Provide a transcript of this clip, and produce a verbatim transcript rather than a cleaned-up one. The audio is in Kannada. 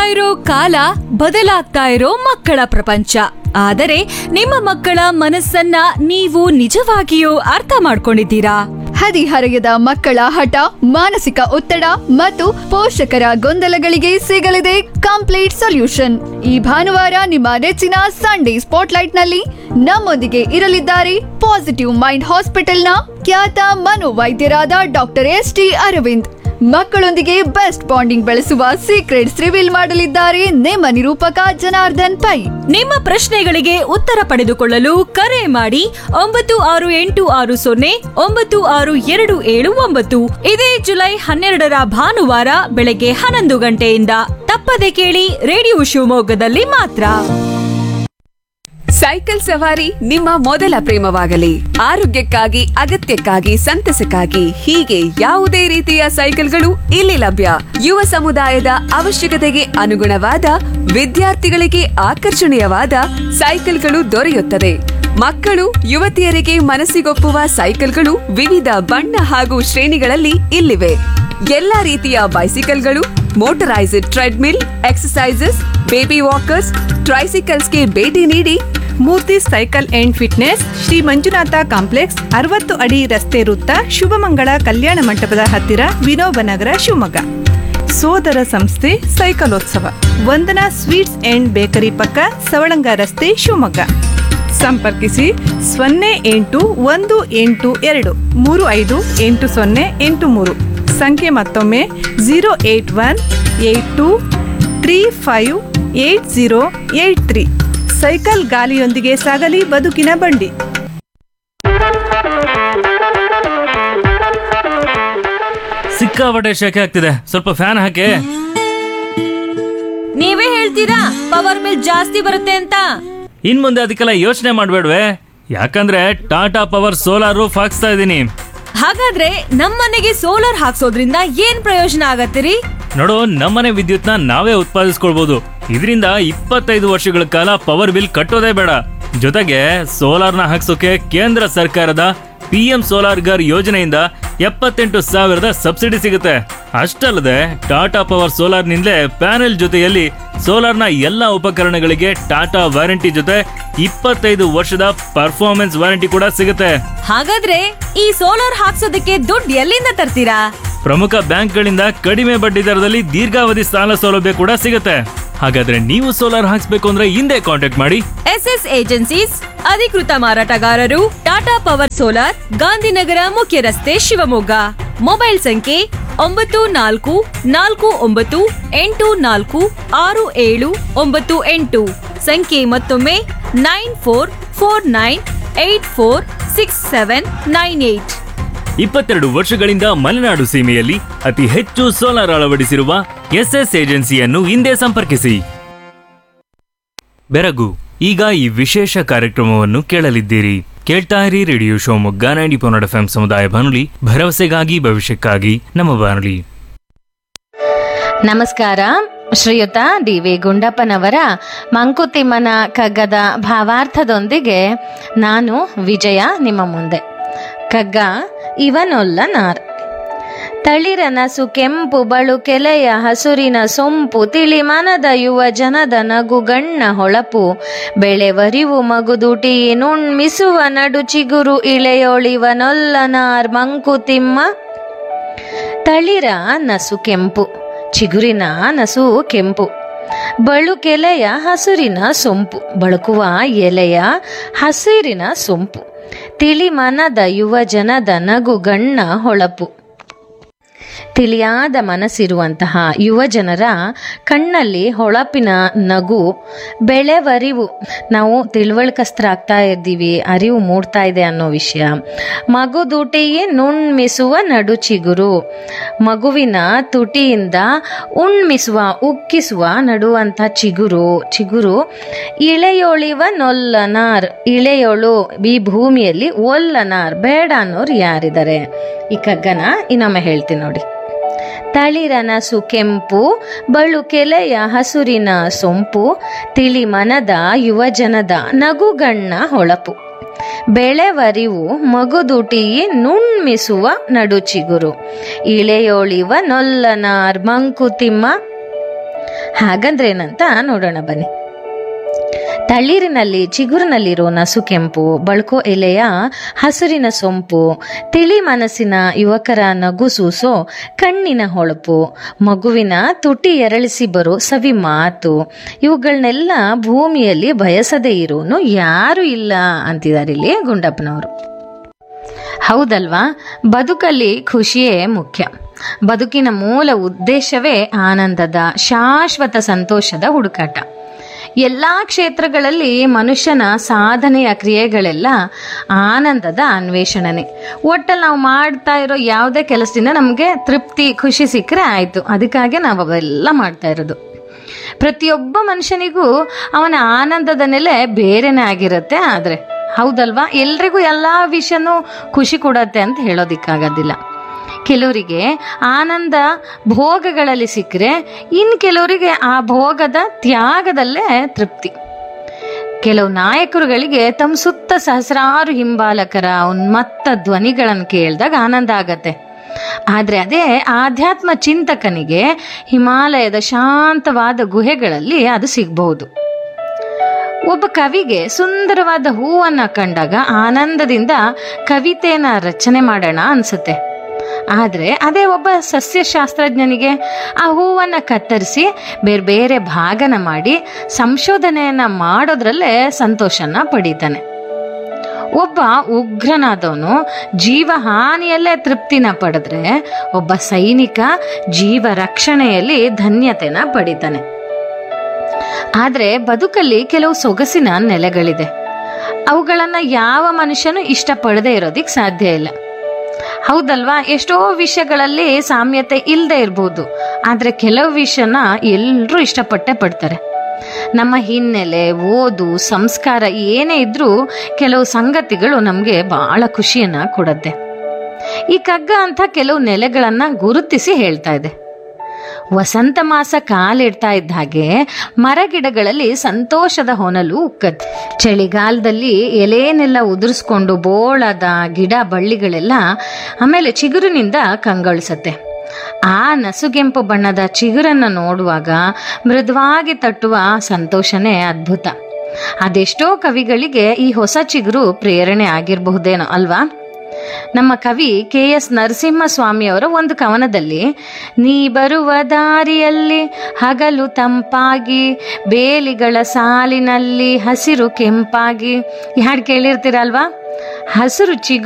ಇರೋ ಕಾಲ ಬದಲಾಗ್ತಾ ಇರೋ ಮಕ್ಕಳ ಪ್ರಪಂಚ. ಆದರೆ ನಿಮ್ಮ ಮಕ್ಕಳ ಮನಸ್ಸನ್ನ ನೀವು ನಿಜವಾಗಿಯೂ ಅರ್ಥ ಮಾಡ್ಕೊಂಡಿದ್ದೀರಾ? ಹದಿಹರೆಯದ ಮಕ್ಕಳ ಹಠ, ಮಾನಸಿಕ ಒತ್ತಡ ಮತ್ತು ಪೋಷಕರ ಗೊಂದಲಗಳಿಗೆ ಸಿಗಲಿದೆ ಕಂಪ್ಲೀಟ್ ಸೊಲ್ಯೂಷನ್. ಈ ಭಾನುವಾರ ನಿಮ್ಮ ನೆಚ್ಚಿನ ಸಂಡೇ ಸ್ಪಾಟ್ಲೈಟ್ ನಲ್ಲಿ ನಮ್ಮೊಂದಿಗೆ ಇರಲಿದ್ದಾರೆ ಪಾಸಿಟಿವ್ ಮೈಂಡ್ ಹಾಸ್ಪಿಟಲ್ನ ಖ್ಯಾತ ಮನೋವೈದ್ಯರಾದ ಡಾಕ್ಟರ್ ಎಸ್ ಟಿ ಅರವಿಂದ್. ಮಕ್ಕಳೊಂದಿಗೆ ಬೆಸ್ಟ್ ಬಾಂಡಿಂಗ್ ಬೆಳೆಸುವ ಸೀಕ್ರೆಟ್ಸ್ ರಿವೀಲ್ ಮಾಡಲಿದ್ದಾರೆ ನಿಮ್ಮ ನಿರೂಪಕ ಜನಾರ್ದನ್ ಪೈ. ನಿಮ್ಮ ಪ್ರಶ್ನೆಗಳಿಗೆ ಉತ್ತರ ಪಡೆದುಕೊಳ್ಳಲು ಕರೆ ಮಾಡಿ ಒಂಬತ್ತು ಆರು ಎಂಟು ಆರು ಸೊನ್ನೆ ಒಂಬತ್ತು ಆರು ಎರಡು ಏಳು ಒಂಬತ್ತು. ಇದೇ ಜುಲೈ ಹನ್ನೆರಡರ ಭಾನುವಾರ ಬೆಳಗ್ಗೆ ಹನ್ನೊಂದು ಗಂಟೆಯಿಂದ. ತಪ್ಪದೆ ಕೇಳಿ ರೇಡಿಯೋ ಶಿವಮೊಗ್ಗದಲ್ಲಿ ಮಾತ್ರ. ಸೈಕಲ್ ಸವಾರಿ ನಿಮ್ಮ ಮೊದಲ ಪ್ರೇಮವಾಗಲಿ. ಆರೋಗ್ಯಕ್ಕಾಗಿ, ಅಗತ್ಯಕ್ಕಾಗಿ, ಸಂತಸಕ್ಕಾಗಿ ಹೀಗೆ ಯಾವುದೇ ರೀತಿಯ ಸೈಕಲ್ಗಳು ಇಲ್ಲಿ ಲಭ್ಯ. ಯುವ ಸಮುದಾಯದ ಅವಶ್ಯಕತೆಗೆ ಅನುಗುಣವಾದ, ವಿದ್ಯಾರ್ಥಿಗಳಿಗೆ ಆಕರ್ಷಣೀಯವಾದ ಸೈಕಲ್ಗಳು ದೊರೆಯುತ್ತದೆ. ಮಕ್ಕಳು, ಯುವತಿಯರಿಗೆ ಮನಸ್ಸಿಗೊಪ್ಪುವ ಸೈಕಲ್ಗಳು ವಿವಿಧ ಬಣ್ಣ ಹಾಗೂ ಶ್ರೇಣಿಗಳಲ್ಲಿ ಇಲ್ಲಿವೆ. ಎಲ್ಲಾ ರೀತಿಯ ಬೈಸಿಕಲ್ಗಳು, motorised treadmill, exercises, baby walkers, ಟ್ರೈಸಿಕಲ್ಸ್ಗೆ ಭೇಟಿ ನೀಡಿ. ಮೂರ್ತಿ cycle and fitness, Shri Manjunatha complex, ಅರವತ್ತು ಅಡಿ ರಸ್ತೆ ವೃತ್ತ, ಶುಭಮಂಗಳ ಕಲ್ಯಾಣ ಮಂಟಪದ ಹತ್ತಿರ, ವಿನೋಬ ನಗರ, ಶಿವಮೊಗ್ಗ. ಸೋದರ ಸಂಸ್ಥೆ ಸೈಕಲೋತ್ಸವ, ವಂದನಾ ಸ್ವೀಟ್ಸ್ ಅಂಡ್ ಬೇಕರಿ ಪಕ್ಕ, ಸವಳಂಗ ರಸ್ತೆ, ಶಿವಮೊಗ್ಗ. ಸಂಪರ್ಕಿಸಿ ಸೊನ್ನೆ ಎಂಟು ಒಂದು ಎಂಟು ಎರಡು ಮೂರು ಐದು ಎಂಟು ಸೊನ್ನೆ ಎಂಟು ಮೂರು. ಸಂಖ್ಯೆ ಮತ್ತೊಮ್ಮೆ zero eight one eight to three five eight zero eight three. Cycle ಗಾಲಿಯೊಂದಿಗೆ ಸಾಗಲಿ ಬದುಕಿನ ಬಂಡಿ. ಸಿಕ್ಕಾಪಟ್ಟೆ ಶೆಕೆ ಆಗ್ತಿದೆ, ಸ್ವಲ್ಪ ಫ್ಯಾನ್ ಹಾಕಿ. ನೀವೇ ಹೇಳ್ತೀರಾ ಪವರ್ ಬಿಲ್ ಜಾಸ್ತಿ ಬರುತ್ತೆ ಅಂತ? ಇನ್ ಮುಂದೆ ಅದಕ್ಕೆಲ್ಲ ಯೋಚನೆ ಮಾಡ್ಬೇಡ್ವೆ, ಯಾಕಂದ್ರೆ ಟಾಟಾ ಪವರ್ ಸೋಲಾರ್ ಹಾಕ್ಸ್ತಾ ಇದ್ದೀನಿ. ಹಾಗಾದ್ರೆ ನಮ್ಮನೆಗೆ ಸೋಲಾರ್ ಹಾಕ್ಸೋದ್ರಿಂದ ಏನ್ ಪ್ರಯೋಜನ ಆಗತ್ತಿರಿ? ನೋಡು, ನಮ್ಮನೆ ವಿದ್ಯುತ್ನ ನಾವೇ ಉತ್ಪಾದಿಸ್ಕೊಳ್ಬಹುದು. ಇದರಿಂದ ಇಪ್ಪತ್ತೈದು ವರ್ಷಗಳ ಕಾಲ ಪವರ್ ಬಿಲ್ ಕಟ್ಟೋದೇ ಬೇಡ. ಜೊತೆಗೆ ಸೋಲಾರ್ನ ಹಾಕ್ಸೋಕೆ ಕೇಂದ್ರ ಸರ್ಕಾರದ ಪಿ ಎಂ ಸೋಲಾರ್ ಗರ್ ಯೋಜನೆಯಿಂದ ಎಪ್ಪತ್ತೆಂಟು ಸಾವಿರದ ಸಬ್ಸಿಡಿ ಸಿಗುತ್ತೆ. ಅಷ್ಟಲ್ಲದೆ ಟಾಟಾ ಪವರ್ ಸೋಲಾರ್ ನಿಂದಲೇ ಪ್ಯಾನೆಲ್ ಜೊತೆಯಲ್ಲಿ ಸೋಲಾರ್ನ ಎಲ್ಲಾ ಉಪಕರಣಗಳಿಗೆ ಟಾಟಾ ವಾರಂಟಿ ಜೊತೆ ಇಪ್ಪತ್ತೈದು ವರ್ಷದ ಪರ್ಫಾರ್ಮೆನ್ಸ್ ವಾರಂಟಿ ಕೂಡ ಸಿಗುತ್ತೆ. ಹಾಗಾದ್ರೆ ಈ ಸೋಲಾರ್ ಹಾಕ್ಸೋದಕ್ಕೆ ದುಡ್ಡು ಎಲ್ಲಿಂದ ತರ್ತೀರಾ? ಪ್ರಮುಖ ಬ್ಯಾಂಕ್ಗಳಿಂದ ಕಡಿಮೆ ಬಡ್ಡಿ ದರದಲ್ಲಿ ದೀರ್ಘಾವಧಿ ಸಾಲ ಸೌಲಭ್ಯ ಕೂಡ ಸಿಗುತ್ತೆ. ಹಾಗಾದ್ರೆ ನೀವು ಸೋಲಾರ್ ಹಾಕ್ಸ್ಬೇಕು ಅಂದ್ರೆ ಹಿಂದೆ ಕಾಂಟ್ಯಾಕ್ಟ್ ಮಾಡಿ ಎಸ್ ಎಸ್ ಏಜೆನ್ಸೀಸ್, ಅಧಿಕೃತ ಮಾರಾಟಗಾರರು, ಟಾಟಾ ಪವರ್ ಸೋಲಾರ್, ಗಾಂಧಿನಗರ ಮುಖ್ಯ ರಸ್ತೆ, ಶಿವಮೊಗ್ಗ. ಮೊಬೈಲ್ ಸಂಖ್ಯೆ ಒಂಬತ್ತು ನಾಲ್ಕು ನಾಲ್ಕು ಒಂಬತ್ತು ಎಂಟು ನಾಲ್ಕು ಆರು ಏಳು ಒಂಬತ್ತು ಎಂಟು. ಸಂಖ್ಯೆ ಮತ್ತೊಮ್ಮೆ nine four four nine eight four six seven nine eight. ಇಪ್ಪತ್ತೆರಡು ವರ್ಷಗಳಿಂದ ಮಲೆನಾಡು ಸೀಮೆಯಲ್ಲಿ ಅತಿ ಹೆಚ್ಚು ಸೋಲಾರ್ ಅಳವಡಿಸಿರುವ ಎಸ್ ಎಸ್ ಏಜೆನ್ಸಿಯನ್ನು ಹಿಂದೆ ಸಂಪರ್ಕಿಸಿ. ಬೆರಗು, ಈಗ ಈ ವಿಶೇಷ ಕಾರ್ಯಕ್ರಮವನ್ನು ಕೇಳಲಿದ್ದೀರಿ. ಕೇಳ್ತಾ ಇರಿ radio Shivamogga ninety point F M ಸಮುದಾಯ ಬಾನುಲಿ, ಭರವಸೆಗಾಗಿ ಭವಿಷ್ಯಕ್ಕಾಗಿ ನಮ್ಮ ಬಾನುಲಿ. ನಮಸ್ಕಾರ. ಶ್ರೀಯುತ ಡಿ ವಿ ಗುಂಡಪ್ಪನವರ ಮಂಕುತಿಮ್ಮನ ಕಗ್ಗದ ಭಾವಾರ್ಥದೊಂದಿಗೆ ನಾನು ವಿಜಯ ನಿಮ್ಮ ಮುಂದೆ. ಕಗ್ಗ ಇವನೊಲ್ಲ ನಾರ್. ತಳಿರನಸು ಕೆಂಪು ಬಳು ಕೆಲೆಯ ಹಸುರಿನ ಸೊಂಪು ತಿಳಿ ಮನದ ಯುವ ಜನದ ನಗುಗಣ್ಣ ಹೊಳಪು ಬೆಳೆವರಿವು ಮಗುದುಟಿ ನುಣ್ಮಿಸುವ ನಡು ಚಿಗುರು ಇಳೆಯೊಳಿವನೊಲ್ಲನಾರ್ ಮಂಕುತಿಮ್ಮ. ತಳಿರ ನಸು ಕೆಂಪು, ಚಿಗುರಿನ ನಸು ಕೆಂಪು, ಬಳು ಕೆಲೆಯ ಹಸುರಿನ ಸೊಂಪು, ಬಳುಕುವ ಎಲೆಯ ಹಸಿರಿನ ಸೊಂಪು, ತಿಳಿ ಮನದ ಯುವ ಜನದ ನಗುಗಣ್ಣ ಹೊಳಪು. ತಿಳಿಯಾದ ಮನಸ್ಸಿರುವಂತಹ ಯುವ ಜನರ ಕಣ್ಣಲ್ಲಿ ಹೊಳಪಿನ ನಗು, ಬೆಳೆವರಿವು, ನಾವು ತಿಳುವಳಿಕಸ್ಥರಾಗ್ತಾ ಇದ್ದೀವಿ, ಅರಿವು ಮೂಡ್ತಾ ಇದೆ ಅನ್ನೋ ವಿಷಯ. ಮಗುದುಟಿಯೇ ನುಣ್ಮಿಸುವ ನಡು ಚಿಗುರು, ಮಗುವಿನ ತುಟಿಯಿಂದ ಉಣ್ಮಿಸುವ ಉಕ್ಕಿಸುವ ನಡುವಂಥ ಚಿಗುರು ಚಿಗುರು ಇಳೆಯೊಳಿವ ನೊಲ್ಲನಾರ್. ಇಳೆಯೊಳು, ಈ ಭೂಮಿಯಲ್ಲಿ ಒಲ್ಲನಾರ್, ಬೇಡ ಅನ್ನೋರು ಯಾರಿದ್ದಾರೆ? ಈ ಕಗ್ಗನ ಇನ್ನೊಮ್ಮೆ ಹೇಳ್ತೀನಿ ನೋಡಿ. ತಳಿರನಸು ಕೆಂಪು ಬಳು ಕೆಲೆಯ ಹಸುರಿನ ಸೊಂಪು ತಿಳಿ ಮನದ ಯುವಜನದ ನಗುಗಣ್ಣ ಹೊಳಪು ಬೆಳೆವರಿವು ಮಗುದುಟಿ ನುಣ್ಮಿಸುವ ನಡುಚಿಗುರು ಇಳೆಯೋಳಿವ ನೊಲ್ಲನಾರ್ ಮಂಕುತಿಮ್ಮ. ಹಾಗಂದ್ರೆ ಏನಂತ ನೋಡೋಣ ಬನ್ನಿ. ತಳಿರಿನಲ್ಲಿ ಚಿಗುರಿನಲ್ಲಿರೋ ನಸು ಕೆಂಪು, ಬಳ್ಕೋ ಎಲೆಯ ಹಸುರಿನ ಸೊಂಪು, ತಿಳಿ ಮನಸ್ಸಿನ ಯುವಕರ ನಗು ಸೂಸೋ ಕಣ್ಣಿನ ಹೊಳಪು, ಮಗುವಿನ ತುಟಿ ಎರಳಿಸಿ ಬರೋ ಸವಿ ಮಾತು, ಇವುಗಳನ್ನೆಲ್ಲ ಭೂಮಿಯಲ್ಲಿ ಬಯಸದೇ ಇರೋನು ಯಾರು ಇಲ್ಲ ಅಂತಿದ್ದಾರೆ ಇಲ್ಲಿ ಗುಂಡಪ್ಪನವರು. ಹೌದಲ್ವಾ? ಬದುಕಲ್ಲಿ ಖುಷಿಯೇ ಮುಖ್ಯ. ಬದುಕಿನ ಮೂಲ ಉದ್ದೇಶವೇ ಆನಂದದ, ಶಾಶ್ವತ ಸಂತೋಷದ ಹುಡುಕಾಟ. ಎಲ್ಲ ಕ್ಷೇತ್ರಗಳಲ್ಲಿ ಮನುಷ್ಯನ ಸಾಧನೆಯ ಕ್ರಿಯೆಗಳೆಲ್ಲ ಆನಂದದ ಅನ್ವೇಷಣೆ. ಒಟ್ಟಲ್ಲಿ ನಾವು ಮಾಡ್ತಾ ಇರೋ ಯಾವುದೇ ಕೆಲಸದಿಂದ ನಮಗೆ ತೃಪ್ತಿ, ಖುಷಿ ಸಿಕ್ಕರೆ ಆಯಿತು. ಅದಕ್ಕಾಗಿ ನಾವು ಅವೆಲ್ಲ ಮಾಡ್ತಾ ಇರೋದು. ಪ್ರತಿಯೊಬ್ಬ ಮನುಷ್ಯನಿಗೂ ಅವನ ಆನಂದದ ನೆಲೆ ಬೇರೆನೇ ಆಗಿರುತ್ತೆ. ಆದರೆ ಹೌದಲ್ವಾ, ಎಲ್ರಿಗೂ ಎಲ್ಲ ವಿಷಯನೂ ಖುಷಿ ಕೊಡತ್ತೆ ಅಂತ ಹೇಳೋದಿಕ್ಕಾಗೋದಿಲ್ಲ. ಕೆಲವರಿಗೆ ಆನಂದ ಭೋಗಗಳಲ್ಲಿ ಸಿಕ್ಕರೆ, ಇನ್ನು ಕೆಲವರಿಗೆ ಆ ಭೋಗದ ತ್ಯಾಗದಲ್ಲೇ ತೃಪ್ತಿ. ಕೆಲವು ನಾಯಕರುಗಳಿಗೆ ತಮ್ಮ ಸುತ್ತ ಸಹಸ್ರಾರು ಹಿಂಬಾಲಕರ ಉನ್ಮತ್ತ ಧ್ವನಿಗಳನ್ನು ಕೇಳಿದಾಗ ಆನಂದ ಆಗತ್ತೆ. ಆದರೆ ಅದೇ ಆಧ್ಯಾತ್ಮ ಚಿಂತಕನಿಗೆ ಹಿಮಾಲಯದ ಶಾಂತವಾದ ಗುಹೆಗಳಲ್ಲಿ ಅದು ಸಿಗಬಹುದು. ಒಬ್ಬ ಕವಿಗೆ ಸುಂದರವಾದ ಹೂವನ್ನ ಕಂಡಾಗ ಆನಂದದಿಂದ ಕವಿತೆನ ರಚನೆ ಮಾಡೋಣ ಅನ್ಸುತ್ತೆ. ಆದರೆ ಅದೇ ಒಬ್ಬ ಸಸ್ಯಶಾಸ್ತ್ರಜ್ಞನಿಗೆ ಆ ಹೂವನ್ನ ಕತ್ತರಿಸಿ ಬೇರೆ ಬೇರೆ ಭಾಗನ ಮಾಡಿ ಸಂಶೋಧನೆಯನ್ನ ಮಾಡೋದ್ರಲ್ಲೇ ಸಂತೋಷನ ಪಡೀತಾನೆ. ಒಬ್ಬ ಉಗ್ರನಾದವನು ಜೀವಹಾನಿಯಲ್ಲೇ ತೃಪ್ತಿನ ಪಡೆದ್ರೆ, ಒಬ್ಬ ಸೈನಿಕ ಜೀವ ರಕ್ಷಣೆಯಲ್ಲಿ ಧನ್ಯತೆನ ಪಡಿತಾನೆ. ಆದರೆ ಬದುಕಲ್ಲಿ ಕೆಲವು ಸೊಗಸಿನ ನೆಲೆಗಳಿದೆ. ಅವುಗಳನ್ನ ಯಾವ ಮನುಷ್ಯನೂ ಇಷ್ಟಪಡದೇ ಇರೋದಿಕ್ ಸಾಧ್ಯ ಇಲ್ಲ. ಹೌದಲ್ವಾ? ಎಷ್ಟೋ ವಿಷಯಗಳಲ್ಲಿ ಸಾಮ್ಯತೆ ಇಲ್ಲದೆ ಇರ್ಬೋದು, ಆದರೆ ಕೆಲವು ವಿಷಯನ ಎಲ್ಲರೂ ಇಷ್ಟಪಟ್ಟೆ ಪಡ್ತಾರೆ. ನಮ್ಮ ಹಿನ್ನೆಲೆ, ಓದು, ಸಂಸ್ಕಾರ ಏನೇ ಇದ್ರೂ ಕೆಲವು ಸಂಗತಿಗಳು ನಮಗೆ ಬಹಳ ಖುಷಿಯನ್ನ ಕೊಡುತ್ತೆ. ಈ ಕಗ್ಗ ಅಂತ ಕೆಲವು ನೆಲೆಗಳನ್ನ ಗುರುತಿಸಿ ಹೇಳ್ತಾ ಇದೆ. ವಸಂತ ಮಾಸ ಕಾಲಿಡ್ತಾ ಇದ್ದ ಹಾಗೆ ಮರಗಿಡಗಳಲ್ಲಿ ಸಂತೋಷದ ಹೊನಲು ಉಕ್ಕತ್ತೆ. ಚಳಿಗಾಲದಲ್ಲಿ ಎಲೆನೆಲ್ಲ ಉದುರಿಸ್ಕೊಂಡು ಬೋಳದ ಗಿಡ ಬಳ್ಳಿಗಳೆಲ್ಲ ಆಮೇಲೆ ಚಿಗುರಿನಿಂದ ಕಂಗೊಳಿಸತ್ತೆ. ಆ ನಸುಗೆಂಪು ಬಣ್ಣದ ಚಿಗುರನ್ನ ನೋಡುವಾಗ ಮೃದುವಾಗಿ ತಟ್ಟುವ ಸಂತೋಷನೇ ಅದ್ಭುತ. ಅದೆಷ್ಟೋ ಕವಿಗಳಿಗೆ ಈ ಹೊಸ ಚಿಗುರು ಪ್ರೇರಣೆ ಆಗಿರಬಹುದೇನೋ ಅಲ್ವಾ? ನಮ್ಮ ಕವಿ ಕೆ ಎಸ್ ನರಸಿಂಹಸ್ವಾಮಿಯವರ ಒಂದು ಕವನದಲ್ಲಿ, ನೀ ಬರುವ ದಾರಿಯಲ್ಲಿ ಹಗಲು ತಂಪಾಗಿ, ಬೇಲಿಗಳ ಸಾಲಿನಲ್ಲಿ ಹಸಿರು ಕೆಂಪಾಗಿ, ಈ ಹಾಡು ಕೇಳಿರ್ತೀರಲ್ವಾ? ಹಸಿರು ಚಿಗುರು